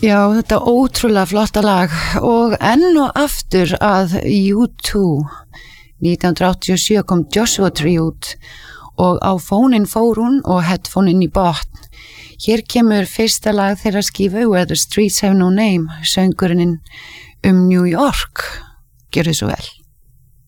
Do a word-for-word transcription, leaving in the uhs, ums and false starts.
Já, þetta ótrúlega flotta lag og enn og aftur að U two nítján hundruð áttatíu og sjö kom Joshua Tree út og á fóninn fór hún og headphoneinn í botn. Hér kemur fyrsta lag þeirra skífu Where the Streets Have No Name, söngurinn um New York. Gjörðu svo vel.